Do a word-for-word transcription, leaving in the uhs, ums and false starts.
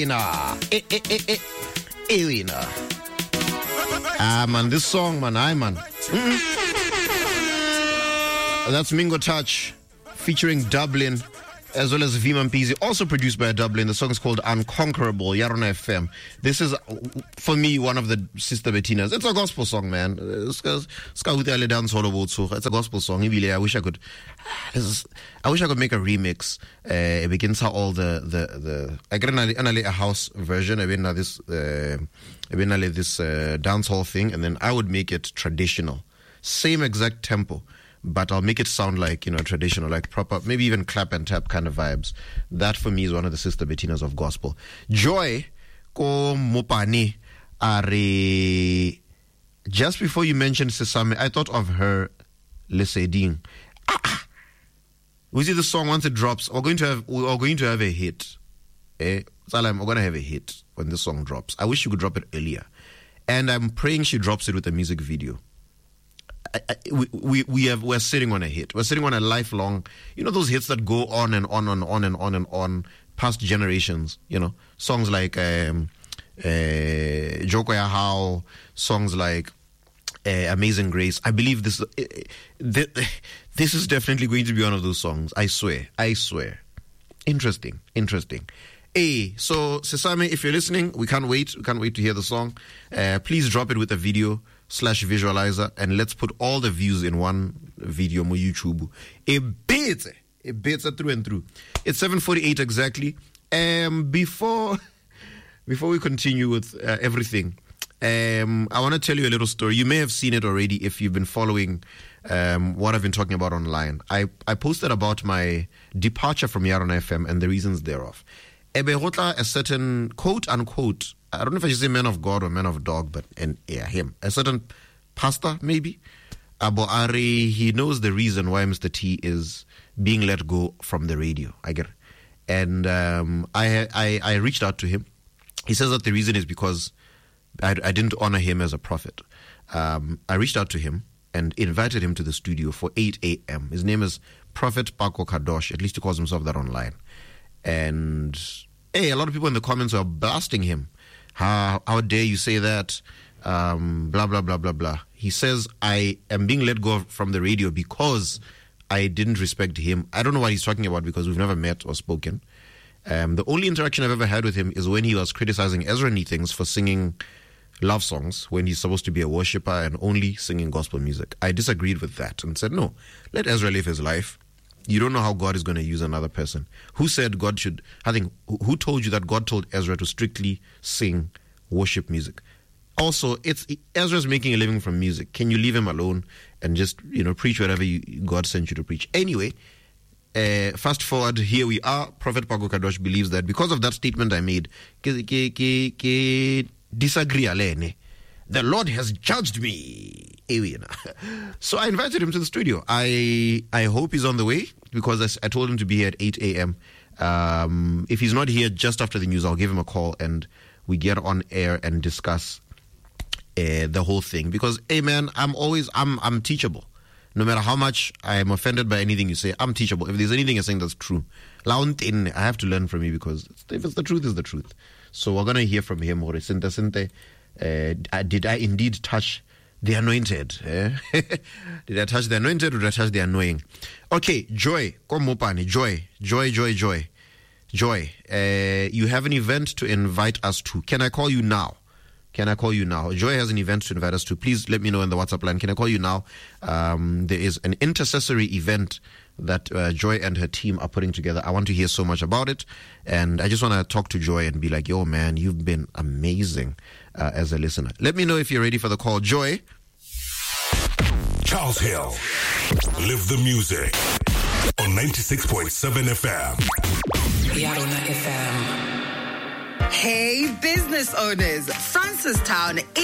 winner. Eh, eh, eh, eh. A winner. Ah, man, this song, man, I, man. Mm-mm. That's Mingo Touch featuring Dublin, as well as Vima Mpizi, also produced by Dublin. The song is called Unconquerable, Yarona F M. This is, for me, one of the Sister Bettinas. It's a gospel song, man. It's a gospel song. I wish I could, I wish I could make a remix. Uh, it begins how all the, the, the, I get a house version. I mean, this, uh, I mean, this uh, dancehall thing, and then I would make it traditional. Same exact tempo. But I'll make it sound like, you know, traditional, like proper, maybe even clap and tap kind of vibes. That for me is one of the Sister Bettinas of gospel. Joy, ko mopani, are just before you mentioned Sesame, I thought of her Leseding. Ah, ah. We see the song once it drops, we're going to have, we're going to have a hit. Eh? Salam, we're going to have a hit when the song drops. I wish you could drop it earlier. And I'm praying she drops it with a music video. I, I, we, we we have we're sitting on a hit. We're sitting on a lifelong, you know, those hits that go on and on and on and on and on past generations. You know, songs like um, uh, Joko Ya How, songs like uh, Amazing Grace. I believe this uh, th- this is definitely going to be one of those songs. I swear, I swear. Interesting, interesting. Hey, so Sesame, if you're listening, we can't wait. We can't wait to hear the song. Uh, please drop it with a video slash visualizer, and let's put all the views in one video on YouTube. A bit, a bit through and through. It's seven forty-eight exactly. Um, before before we continue with uh, everything, um, I want to tell you a little story. You may have seen it already if you've been following um, what I've been talking about online. I, I posted about my departure from Yarona F M and the reasons thereof. A certain quote unquote, I don't know if I should say man of God or man of dog, but and yeah, him, a certain pastor maybe, Abu Ari, he knows the reason why Mister T is being let go from the radio. I get it. And um, I, I I reached out to him. He says that the reason is because I, I didn't honor him as a prophet. Um, I reached out to him and invited him to the studio for eight a.m. His name is Prophet Paco Kadosh. At least he calls himself that online. And hey, a lot of people in the comments are blasting him. How how dare you say that? Um, blah, blah, blah, blah, blah. He says, I am being let go from the radio because I didn't respect him. I don't know what he's talking about because we've never met or spoken. Um, the only interaction I've ever had with him is when he was criticizing Ezra Neathings for singing love songs when he's supposed to be a worshiper and only singing gospel music. I disagreed with that and said, no, let Ezra live his life. You don't know how God is going to use another person. Who said God should, I think, who told you that God told Ezra to strictly sing worship music? Also, it's Ezra's making a living from music. Can you leave him alone and just, you know, preach whatever you, God sent you to preach? Anyway, uh, fast forward, here we are. Prophet Paco Kadosh believes that because of that statement I made, disagree alene. The Lord has judged me. So I invited him to the studio. I I hope he's on the way because I, I told him to be here at eight a.m. Um, if he's not here just after the news, I'll give him a call and we get on air and discuss uh, the whole thing. Because, hey man, I'm always, I'm I'm teachable. No matter how much I am offended by anything you say, I'm teachable. If there's anything you're saying that's true, I have to learn from you because if it's the truth, it's the truth. So we're going to hear from him. Uh, did I indeed touch the anointed? Eh? Did I touch the anointed or did I touch the annoying? Okay, Joy, Komopani, Joy, Joy, Joy, Joy, Joy. Uh, you have an event to invite us to. Can I call you now? Can I call you now? Joy has an event to invite us to. Please let me know in the WhatsApp line. Can I call you now? Um, there is an intercessory event that uh, Joy and her team are putting together. I want to hear so much about it. And I just want to talk to Joy and be like, yo, man, you've been amazing uh, as a listener. Let me know if you're ready for the call. Joy. Charles Hill. Live the music on ninety-six point seven F M. Yarona F M. Hey, business owners. Francistown